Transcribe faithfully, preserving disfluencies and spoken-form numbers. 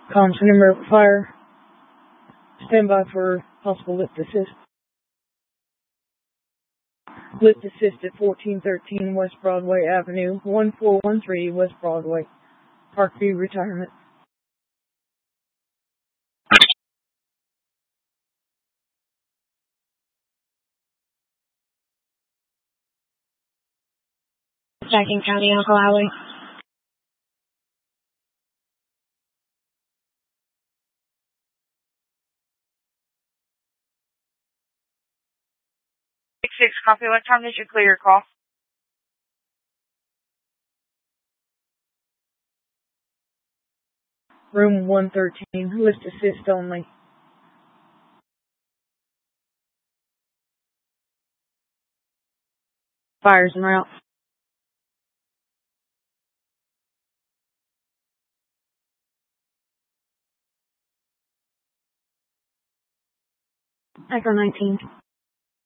Comms number fire. Stand by for possible lift assist. Lift assist at fourteen thirteen West Broadway Avenue, one four one three West Broadway, Parkview Retirement. Stacking County, Uncle Alley. six six, copy. What time did you clear your call? Room one thirteen, lift assist only. Fires en route. Echo nineteen.